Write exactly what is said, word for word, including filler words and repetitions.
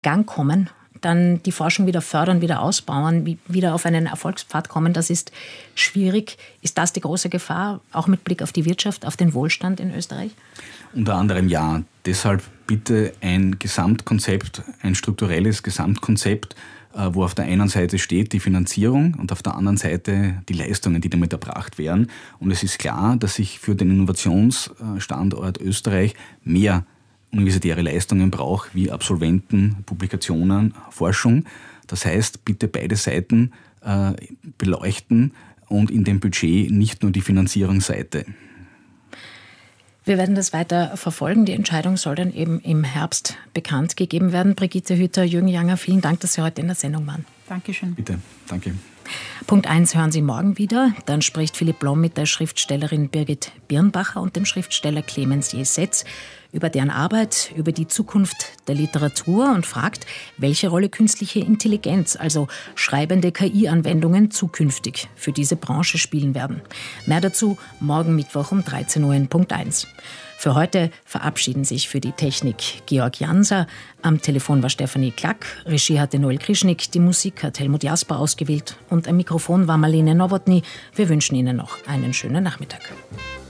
Gang kommen, dann die Forschung wieder fördern, wieder ausbauen, wieder auf einen Erfolgspfad kommen, das ist schwierig. Ist das die große Gefahr, auch mit Blick auf die Wirtschaft, auf den Wohlstand in Österreich? Unter anderem ja. Deshalb bitte ein Gesamtkonzept, ein strukturelles Gesamtkonzept, wo auf der einen Seite steht die Finanzierung und auf der anderen Seite die Leistungen, die damit erbracht werden. Und es ist klar, dass ich für den Innovationsstandort Österreich mehr universitäre Leistungen brauche, wie Absolventen, Publikationen, Forschung. Das heißt, bitte beide Seiten äh, beleuchten und in dem Budget nicht nur die Finanzierungsseite. Wir werden das weiter verfolgen. Die Entscheidung soll dann eben im Herbst bekannt gegeben werden. Brigitte Hütter, Jürgen Janger, vielen Dank, dass Sie heute in der Sendung waren. Dankeschön. Bitte, danke. Punkt eins hören Sie morgen wieder. Dann spricht Philipp Blom mit der Schriftstellerin Birgit Birnbacher und dem Schriftsteller Clemens J. Setz über deren Arbeit, über die Zukunft der Literatur und fragt, welche Rolle künstliche Intelligenz, also schreibende K I-Anwendungen, zukünftig für diese Branche spielen werden. Mehr dazu morgen Mittwoch um dreizehn Uhr in Punkt eins. Für heute verabschieden sich für die Technik Georg Janser. Am Telefon war Stefanie Klack, Regie hatte Noel Krischnick, die Musik hat Helmut Jasper ausgewählt und am Mikrofon war Marlene Nowotny. Wir wünschen Ihnen noch einen schönen Nachmittag.